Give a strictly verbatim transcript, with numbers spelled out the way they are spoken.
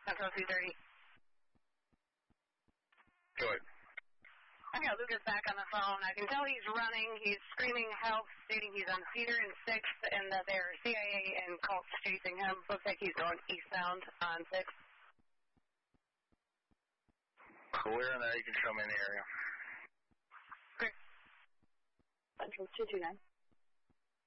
Central two thirty. Go ahead. I got Lucas back on the phone. I can tell he's running. He's screaming help, stating he's on Cedar and sixth, and that there are C I A and cults chasing him. Looks like he's going eastbound on sixth. Clear on that. You can show me in the area. Great. Central two two nine.